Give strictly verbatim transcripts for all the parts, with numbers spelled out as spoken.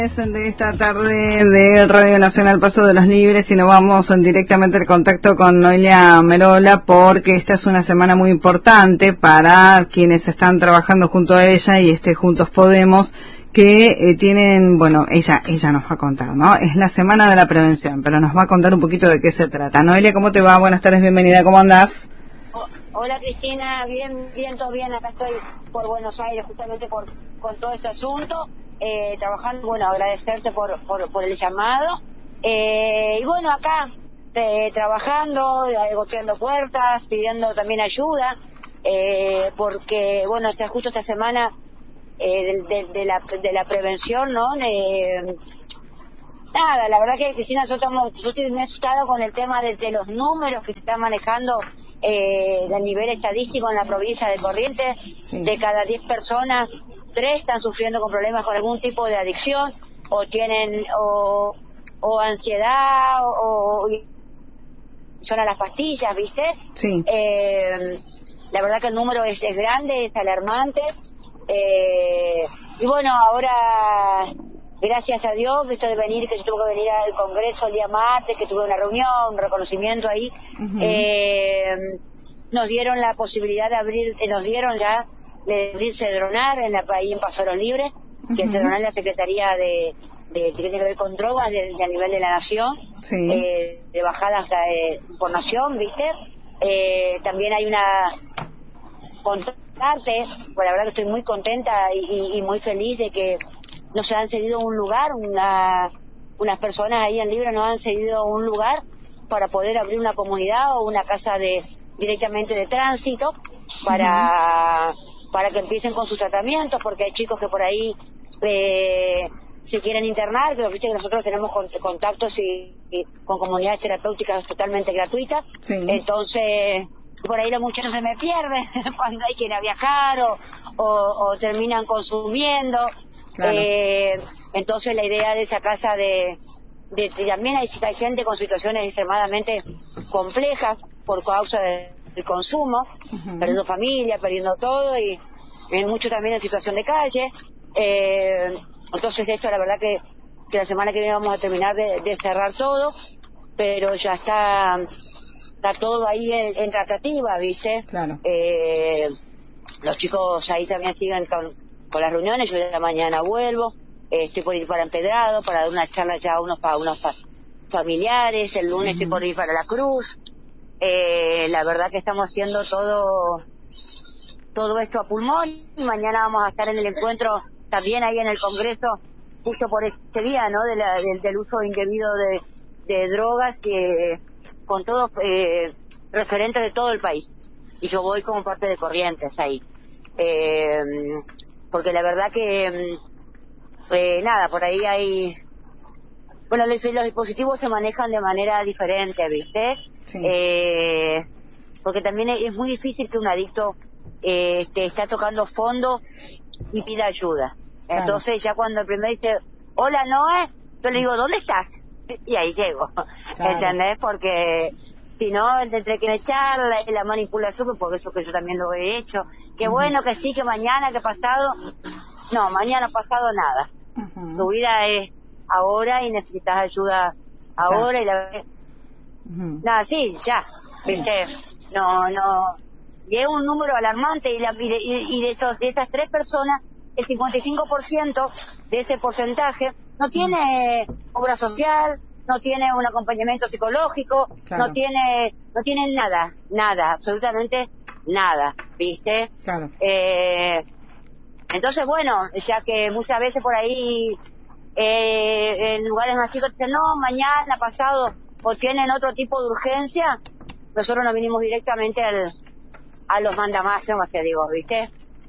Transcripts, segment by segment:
De esta tarde de Radio Nacional Paso de los Libres y nos vamos directamente al contacto con Noelia Merola porque esta es una semana muy importante para quienes están trabajando junto a ella y este Juntos Podemos que eh, tienen, bueno, ella ella nos va a contar, ¿no? Es la semana de la prevención, pero nos va a contar un poquito de qué se trata. Noelia, ¿cómo te va? Buenas tardes, bienvenida, ¿cómo andás? Hola Cristina, bien, bien, todo bien, acá estoy por Buenos Aires justamente por con todo este asunto. Eh, trabajando, bueno, agradecerte por, por, por el llamado, eh, y bueno, acá eh, trabajando, eh, golpeando puertas, pidiendo también ayuda, eh, porque, bueno, está justo esta semana eh, de, de, de, la, de la prevención, ¿no? Eh, nada, la verdad que Cristina, nosotros estamos, yo estoy muy asustada con el tema de, de los números que se están manejando eh, a nivel estadístico en la provincia de Corrientes. Sí. De cada diez personas, tres están sufriendo con problemas con algún tipo de adicción, o tienen o, o ansiedad, o, o son a las pastillas, ¿viste? Sí. Eh, la verdad que el número es, es grande, es alarmante, eh, y bueno, ahora, gracias a Dios, esto de venir, que yo tuve que venir al Congreso el día martes, que tuve una reunión, un reconocimiento ahí, uh-huh. eh, nos dieron la posibilidad de abrir, eh, nos dieron ya de abrir Cedronar en la, ahí en Paso de los Libres, uh-huh. que Cedronar es la Secretaría de, de que tiene que ver con drogas de, de a nivel de la nación, sí. eh, de bajadas eh, por nación, ¿viste? Eh, también hay una contarte, pues la verdad que estoy muy contenta y, y, y muy feliz de que nos han cedido un lugar, una, unas personas ahí en Libre nos han cedido un lugar para poder abrir una comunidad o una casa de directamente de tránsito para uh-huh. para que empiecen con sus tratamientos, porque hay chicos que por ahí eh, se quieren internar, pero viste que nosotros tenemos contactos y, y con comunidades terapéuticas totalmente gratuitas, sí. Entonces por ahí los muchachos se me pierden cuando hay que ir a viajar o, o, o terminan consumiendo. Claro. Eh, entonces la idea de esa casa de, de, de también hay, hay gente con situaciones extremadamente complejas por causa de, del consumo, uh-huh. perdiendo familia, perdiendo todo y en mucho también en situación de calle. Eh, entonces esto la verdad que, que la semana que viene vamos a terminar de, de cerrar todo, pero ya está está todo ahí en, en tratativa, ¿viste? Claro. Eh, los chicos ahí también siguen con con las reuniones, yo de la mañana vuelvo, eh, estoy por ir para Empedrado, para dar una charla ya a unos, a unos fa- familiares, el lunes uh-huh. estoy por ir para La Cruz, eh, la verdad que estamos haciendo todo todo esto a pulmón, y mañana vamos a estar en el encuentro también ahí en el Congreso, justo por este día, ¿no?, de la, del, del uso indebido de, de drogas, eh, con todos eh, referentes de todo el país, y yo voy como parte de Corrientes ahí. Eh, porque la verdad que eh, nada, por ahí hay, bueno, los, los dispositivos se manejan de manera diferente, ¿viste? Sí. Eh, porque también es, es muy difícil que un adicto eh, este, está tocando fondo y pida ayuda. Claro. Entonces ya cuando el primero dice, hola Noé, yo le digo, ¿dónde estás? Y ahí llego, claro. ¿Entendés? Porque si no, entre que me charla y la manipulación, porque eso que yo también lo he hecho, que uh-huh. bueno, que sí, que mañana, que pasado, no, mañana pasado nada. Uh-huh. Tu vida es ahora y necesitas ayuda ahora, ya. Y la uh-huh. nada, sí, ya, sí. ¿Viste? No, no, y es un número alarmante, y, la, y, de, y de, esos, de esas tres personas, el cincuenta y cinco por ciento de ese porcentaje no tiene uh-huh. obra social, no tiene un acompañamiento psicológico, claro. no tiene no tiene nada, nada, absolutamente nada, ¿viste? Claro. Eh, entonces, bueno, ya que muchas veces por ahí eh, en lugares más chicos dicen, no, mañana, pasado, o tienen otro tipo de urgencia, nosotros nos vinimos directamente al, a los mandamases, más que digo, ¿viste?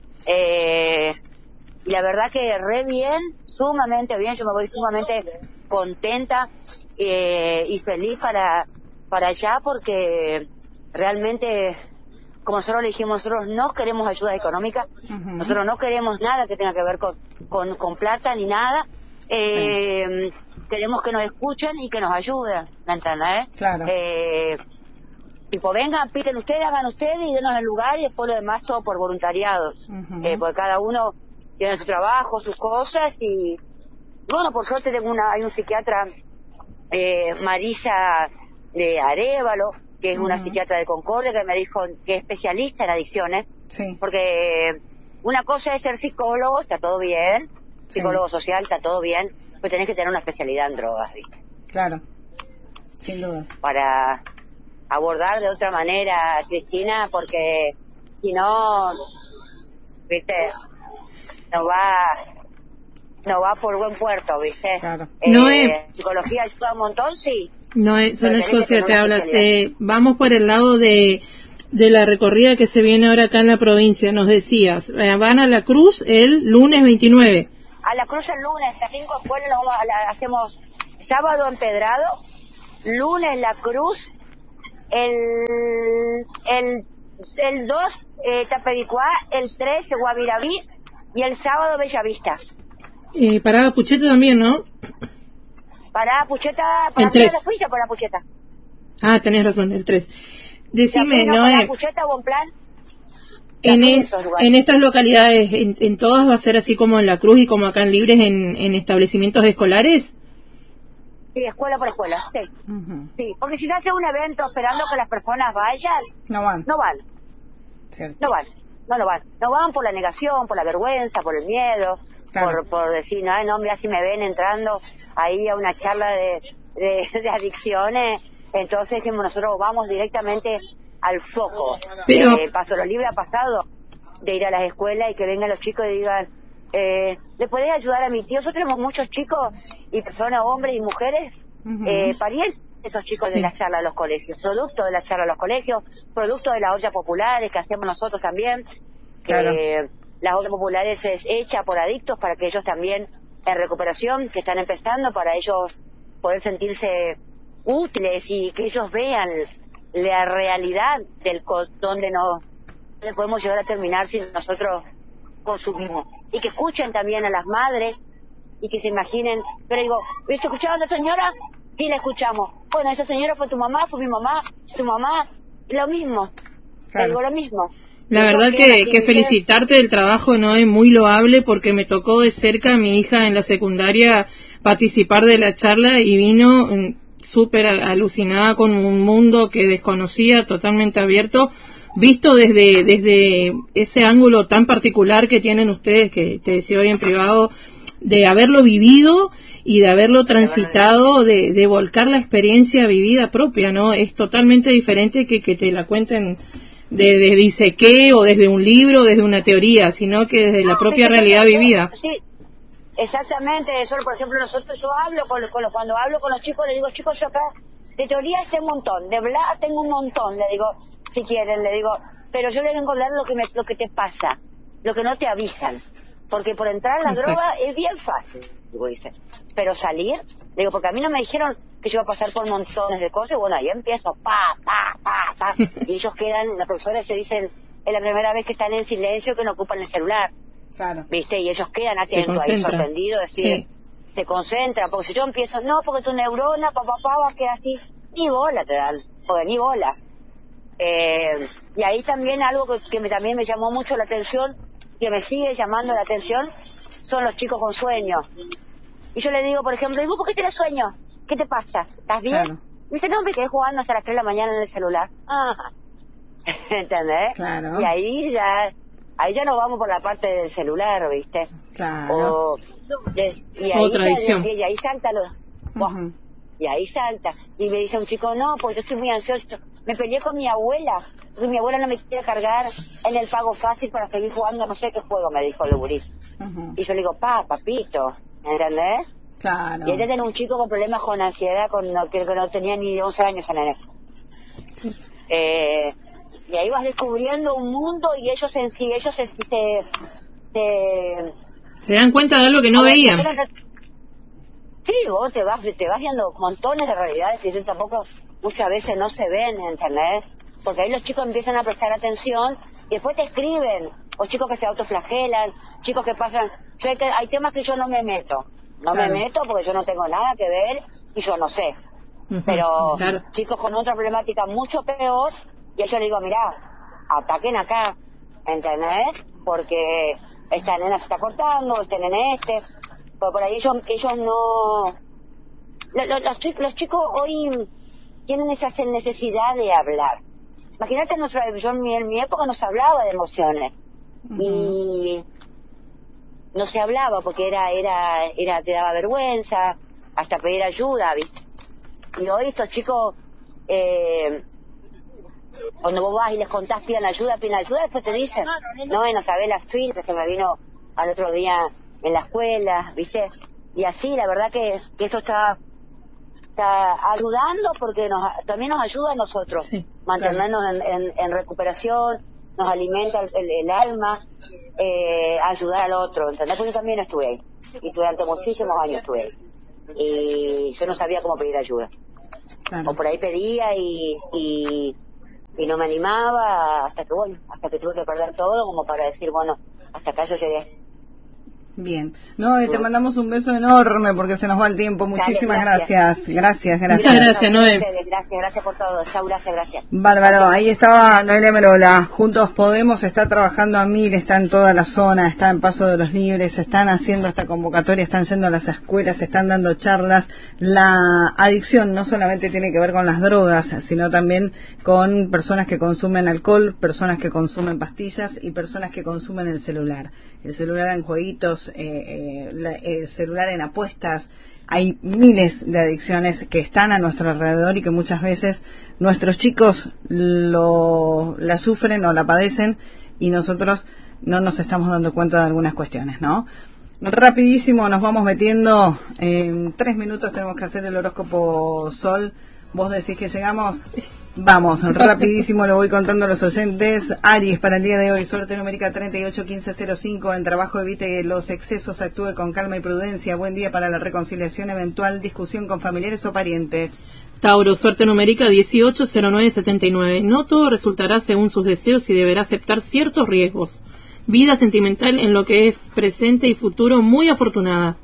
Eh, y la verdad que re bien, sumamente bien, yo me voy sumamente contenta eh, y feliz para para allá, porque realmente, como nosotros le dijimos, nosotros no queremos ayuda económica, uh-huh. nosotros no queremos nada que tenga que ver con con, con plata ni nada, eh, sí. queremos que nos escuchen y que nos ayuden, ¿me entiendes? Claro. Eh, tipo, vengan, piten ustedes, hagan ustedes y denos el lugar, y después lo demás todo por voluntariados, uh-huh. eh, porque cada uno tiene su trabajo, sus cosas, y Bueno, por suerte tengo una, hay un psiquiatra, eh, Marisa de Arévalo, que es uh-huh. una psiquiatra de Concordia, que me dijo que es especialista en adicciones. Sí. Porque una cosa es ser psicólogo, está todo bien, psicólogo sí. social, está todo bien, pero tenés que tener una especialidad en drogas, ¿viste? Claro, sin dudas. Para abordar de otra manera a Cristina, porque si no, ¿viste? No va, no va por buen puerto, ¿viste? Claro. Eh, no es... Psicología ayuda un montón, sí. No es, son las cosas, te habla, te, vamos por el lado de... de la recorrida que se viene ahora acá en la provincia, nos decías, eh, van a la Cruz el lunes veintinueve. A la Cruz el lunes, las cinco escuelas lo vamos a la, hacemos sábado Empedrado, lunes la Cruz, el el el dos eh, Tapedicuá, el tres Guaviraví y el sábado Bellavista. Eh, Parada Pucheta también, ¿no? Parada Pucheta, para el tres. La fuiste por la Pucheta. Ah, tenés razón, el tres. Decime, no, ¿no? Para Pucheta, buen plan. En, en, en estas localidades, en, en todas va a ser así como en La Cruz y como acá en Libres, en, en establecimientos escolares. Sí, escuela por escuela, sí. Uh-huh. Sí, porque si se hace un evento esperando que las personas vayan, no van. No van. Cierto. No van, no lo van. No van por la negación, por la vergüenza, por el miedo, claro. por, por decir, no, no, mira, si me ven entrando ahí a una charla de, de, de adicciones, entonces que nosotros vamos directamente al foco. Pero... Eh, Paso lo Libre ha pasado de ir a las escuelas y que vengan los chicos y digan, eh, ¿le podés ayudar a mi tío? Nosotros tenemos muchos chicos y personas, hombres y mujeres, uh-huh. eh, parientes de esos chicos sí. de la charla de los colegios, producto de la charla de los colegios, producto de las ollas populares que hacemos nosotros también. Claro. Eh, las ollas populares es hecha por adictos para que ellos también en recuperación, que están empezando, para ellos poder sentirse útiles y que ellos vean la realidad del co- donde no podemos llegar a terminar si nosotros consumimos, y que escuchen también a las madres y que se imaginen, pero digo, ¿viste escucharon a esa señora? Sí, la escuchamos. Bueno, esa señora fue tu mamá, fue mi mamá, tu mamá, lo mismo. Claro. Digo lo mismo. La verdad que, que felicitarte del trabajo, no es muy loable, porque me tocó de cerca a mi hija en la secundaria participar de la charla y vino súper alucinada con un mundo que desconocía, totalmente abierto, visto desde desde ese ángulo tan particular que tienen ustedes, que te decía hoy en privado, de haberlo vivido y de haberlo transitado, de, de volcar la experiencia vivida propia, ¿no? Es totalmente diferente que que te la cuenten de, de dice qué, o desde un libro, desde una teoría, sino que desde la propia realidad vivida. Sí, exactamente. Eso, por ejemplo, nosotros, yo hablo con, con los, cuando hablo con los chicos, les digo, chicos, yo acá de teoría sé un montón, de bla tengo un montón, le digo, si quieren, le digo, pero yo le vengo a hablar lo que me, lo que te pasa, lo que no te avisan, porque por entrar a la Exacto. droga es bien fácil, digo, dice, pero salir, le digo, porque a mí no me dijeron que yo iba a pasar por montones de cosas, y bueno, ahí empiezo, pa, pa, pa, pa, y ellos quedan, las profesoras se dicen, es la primera vez que están en silencio, que no ocupan el celular, claro. ¿viste? Y ellos quedan atentos, ahí sorprendidos, decir, sí. se concentran, porque si yo empiezo, no, porque tu neurona, papá, papá, va a quedar así, ni bola te dan, porque ni bola. Eh, y ahí también algo que, que me, también me llamó mucho la atención, que me sigue llamando la atención, son los chicos con sueños. Y yo le digo, por ejemplo, ¿y vos por qué tenés sueño? ¿Qué te pasa? ¿Estás bien? Claro. Me dice, no, me quedé jugando hasta las tres de la mañana en el celular. Ah. ¿Entendés? Claro. Y ahí ya, ahí ya nos vamos por la parte del celular, ¿viste? Claro. O, de, y, ahí Otra adicción. Y, y ahí salta los... Uh-huh. Y ahí salta. Y me dice un chico, no, porque yo estoy muy ansioso. Me peleé con mi abuela, porque mi abuela no me quiere cargar en el pago fácil para seguir jugando no sé qué juego, me dijo el gurí. Uh-huh. Y yo le digo, pa, papito, ¿entendés? Claro. Y ella tenía un chico con problemas con ansiedad, con no, que, que no tenía ni once años en el sí. eh, Y ahí vas descubriendo un mundo y ellos en sí, ellos se... Se, se, se dan cuenta de algo que no veían. Sí, vos te vas, te vas viendo montones de realidades que yo tampoco muchas veces no se ven, ¿entendés? Porque ahí los chicos empiezan a prestar atención y después te escriben, o chicos que se autoflagelan, chicos que pasan... Yo hay, que, hay temas que yo no me meto, no claro. me meto porque yo no tengo nada que ver y yo no sé. Uh-huh, pero claro. chicos con otra problemática mucho peor, y yo les digo, mirá, ataquen acá, ¿entendés? Porque esta nena se está cortando, este nene este... Por, por ahí ellos, ellos no... Los, los, los, los chicos hoy tienen esa necesidad de hablar. Imagínate, nuestra, yo en mi, en mi época no se hablaba de emociones. Uh-huh. Y no se hablaba porque era, era, era, te daba vergüenza, hasta pedir ayuda, ¿viste? Y hoy estos chicos, eh, cuando vos vas y les contás, pidan ayuda, piden ayuda, después te dicen, no, no sabés las tweets que se me vino al otro día en la escuela, ¿viste? Y así, la verdad que, que eso está, está ayudando porque nos, también nos ayuda a nosotros, sí, mantenernos claro. en, en, en recuperación, nos alimenta el, el, el alma, eh, ayudar al otro, ¿entendés? Porque yo también estuve ahí, y durante muchísimos años estuve ahí, y yo no sabía cómo pedir ayuda, claro. O por ahí pedía y, y, y no me animaba, hasta que bueno, hasta que tuve que perder todo como para decir, bueno, hasta acá yo llegué. Bien. No, te mandamos un beso enorme porque se nos va el tiempo. Muchísimas Dale, gracias. gracias. Gracias, gracias. Muchas gracias, Noé. Gracias, gracias por todo. Chau, gracias, gracias. Bárbaro. Ahí estaba Noelia Merola. Juntos Podemos está trabajando a mil, está en toda la zona, está en Paso de los Libres, están haciendo esta convocatoria, están yendo a las escuelas, están dando charlas. La adicción no solamente tiene que ver con las drogas, sino también con personas que consumen alcohol, personas que consumen pastillas y personas que consumen el celular. El celular en jueguitos, eh, eh, la, el celular en apuestas. Hay miles de adicciones que están a nuestro alrededor y que muchas veces nuestros chicos lo, la sufren o la padecen y nosotros no nos estamos dando cuenta de algunas cuestiones, ¿no? Rapidísimo nos vamos metiendo, en tres minutos tenemos que hacer el horóscopo Sol. ¿Vos decís que llegamos? Vamos, rapidísimo lo voy contando a los oyentes. Aries, para el día de hoy, suerte numérica treinta y ocho quince cero cinco. En trabajo evite los excesos, actúe con calma y prudencia. Buen día para la reconciliación, eventual discusión con familiares o parientes. Tauro, suerte numérica dieciocho cero nueve setenta y nueve. No todo resultará según sus deseos y deberá aceptar ciertos riesgos. Vida sentimental en lo que es presente y futuro muy afortunada.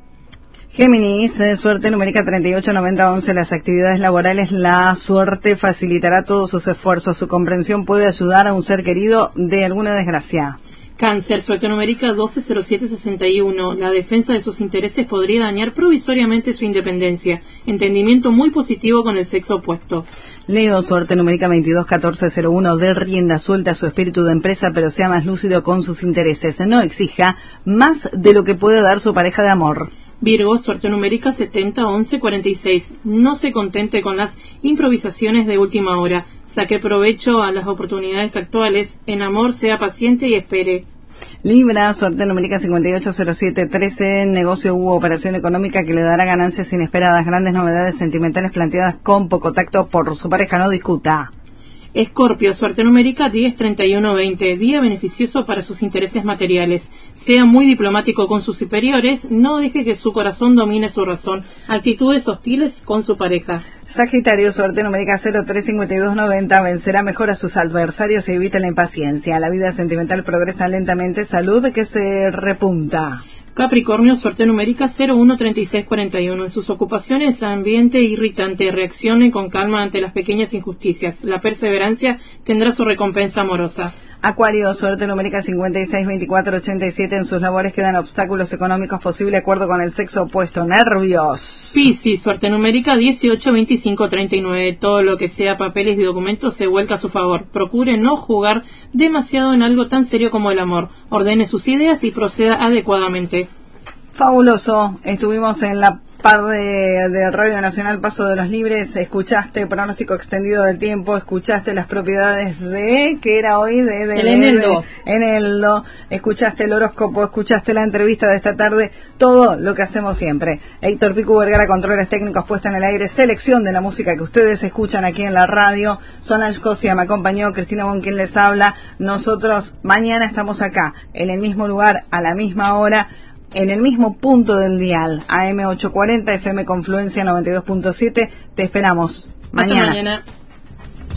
Géminis, eh, suerte numérica treinta y ocho noventa once. Las actividades laborales, la suerte facilitará todos sus esfuerzos. Su comprensión puede ayudar a un ser querido de alguna desgracia. Cáncer, suerte numérica doce cero siete sesenta y uno. La defensa de sus intereses podría dañar provisoriamente su independencia. Entendimiento muy positivo con el sexo opuesto. Leo, suerte numérica veintidós catorce cero uno. De rienda suelta a su espíritu de empresa, pero sea más lúcido con sus intereses. No exija más de lo que puede dar su pareja de amor. Virgo, suerte numérica setenta once cuarenta y seis. No se contente con las improvisaciones de última hora. Saque provecho a las oportunidades actuales. En amor, sea paciente y espere. Libra, suerte numérica cincuenta y ocho cero siete trece. Negocio u operación económica que le dará ganancias inesperadas. Grandes novedades sentimentales planteadas con poco tacto por su pareja. No discuta. Escorpio, suerte numérica diez treinta y uno veinte. Día beneficioso para sus intereses materiales. Sea muy diplomático con sus superiores. No deje que su corazón domine su razón. Actitudes hostiles con su pareja. Sagitario, suerte numérica cero tres cincuenta y dos noventa. Vencerá mejor a sus adversarios y evita la impaciencia. La vida sentimental progresa lentamente. Salud que se repunta. Capricornio, suerte numérica cero uno treinta y seis cuarenta y uno. En sus ocupaciones, ambiente irritante. Reaccione con calma ante las pequeñas injusticias. La perseverancia tendrá su recompensa amorosa. Acuario, suerte numérica cincuenta y seis veinticuatro ochenta y siete. En sus labores quedan obstáculos económicos. Posible acuerdo con el sexo opuesto. Nervios. Piscis, suerte numérica dieciocho veinticinco treinta y nueve. Todo lo que sea papeles y documentos se vuelca a su favor. Procure no jugar demasiado en algo tan serio como el amor. Ordene sus ideas y proceda adecuadamente. Fabuloso. Estuvimos en la par de, de Radio Nacional Paso de los Libres. Escuchaste pronóstico extendido del tiempo, escuchaste las propiedades de, ¿qué era hoy? De, de, el Eneldo. De, Eneldo. Escuchaste el horóscopo, escuchaste la entrevista de esta tarde, todo lo que hacemos siempre. Héctor Picu Vergara, controles técnicos, puesta en el aire, selección de la música que ustedes escuchan aquí en la radio. Solange Cosia me acompañó, Cristina Bon quien les habla. Nosotros mañana estamos acá, en el mismo lugar, a la misma hora, en el mismo punto del dial, A M ochocientos cuarenta, F M Confluencia noventa y dos punto siete. Te esperamos mañana. Hasta mañana.